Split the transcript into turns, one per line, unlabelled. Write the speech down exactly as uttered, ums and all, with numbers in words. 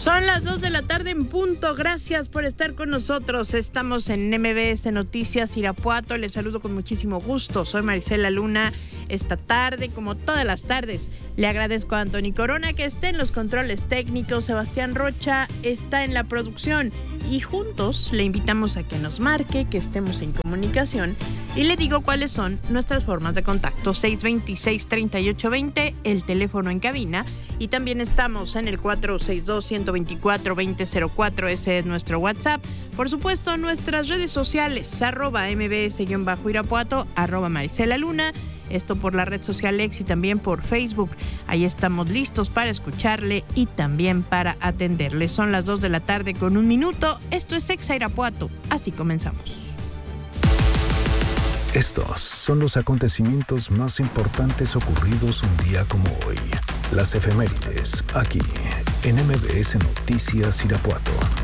Son las dos de la tarde en punto. Gracias por estar con nosotros. Estamos en M B S Noticias Irapuato. Les saludo con muchísimo gusto. Soy Marisela Luna. Esta tarde, como todas las tardes, le agradezco a Anthony Corona que esté en los controles técnicos. Sebastián Rocha está en la producción. Y juntos le invitamos a que nos marque, que estemos en comunicación. Y le digo cuáles son nuestras formas de contacto. seis dos seis, tres ocho dos cero, el teléfono en cabina. Y también estamos en el cuatro seis dos, uno dos cuatro, dos cero cero cuatro. Ese es nuestro WhatsApp. Por supuesto, nuestras redes sociales, arroba mbs-irapuato, arroba Marisela Luna. Esto por la red social X y también por Facebook. Ahí estamos listos para escucharle y también para atenderle. Son las dos de la tarde con un minuto. Esto es Exa Irapuato. Así comenzamos.
Estos son los acontecimientos más importantes ocurridos un día como hoy. Las efemérides, aquí, en M B S Noticias Irapuato.